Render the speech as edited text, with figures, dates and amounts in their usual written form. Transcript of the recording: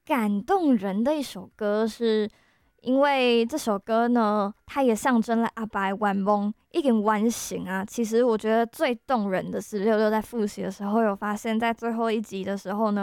感动人的一首歌是。因为这首歌呢，它也象征了阿白完梦一点完形啊。其实我觉得最动人的是六六在复习的时候有发现，在最后一集的时候呢，